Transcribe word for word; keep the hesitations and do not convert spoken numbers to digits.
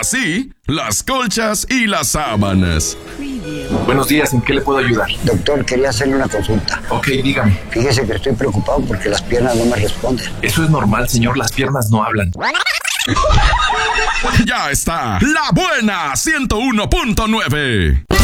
así las colchas y las sábanas. Buenos días, ¿en qué le puedo ayudar? Doctor, quería hacerle una consulta. Ok, dígame. Fíjese que estoy preocupado porque las piernas no me responden. Eso es normal, señor, las piernas no hablan. Ya está, La Buena ciento uno punto nueve.